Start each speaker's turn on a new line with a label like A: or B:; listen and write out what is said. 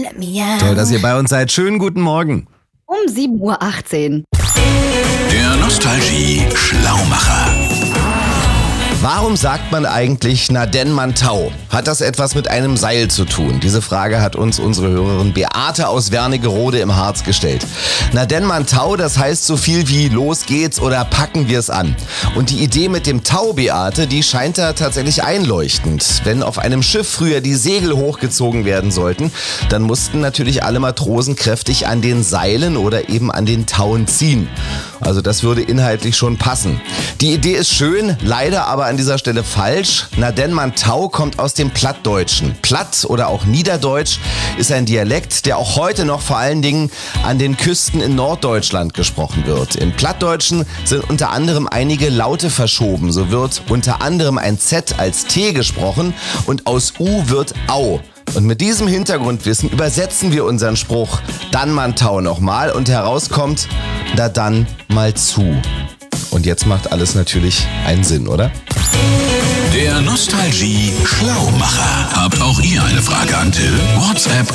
A: Toll, dass ihr bei uns seid. Schönen guten Morgen.
B: Um 7:18 Uhr.
C: Der Nostalgie-Schlaumacher.
A: Warum sagt man eigentlich na denn man Tau? Hat das etwas mit einem Seil zu tun? Diese Frage hat uns unsere Hörerin Beate aus Wernigerode im Harz gestellt. Na denn man Tau, das heißt so viel wie los geht's oder packen wir's an. Und die Idee mit dem Tau, Beate, die scheint da tatsächlich einleuchtend. Wenn auf einem Schiff früher die Segel hochgezogen werden sollten, dann mussten natürlich alle Matrosen kräftig an den Seilen oder eben an den Tauen ziehen. Also das würde inhaltlich schon passen. Die Idee ist schön, leider aber an dieser Stelle falsch. Na denn man Tau kommt aus dem Plattdeutschen. Platt oder auch Niederdeutsch ist ein Dialekt, der auch heute noch vor allen Dingen an den Küsten in Norddeutschland gesprochen wird. Im Plattdeutschen sind unter anderem einige Laute verschoben. So wird unter anderem ein Z als T gesprochen und aus U wird Au. Und mit diesem Hintergrundwissen übersetzen wir unseren Spruch dann man Tau nochmal und herauskommt, na dann mal zu. Und jetzt macht alles natürlich einen Sinn, oder?
C: Der Nostalgie-Schlaumacher. Habt auch ihr eine Frage an Till? WhatsApp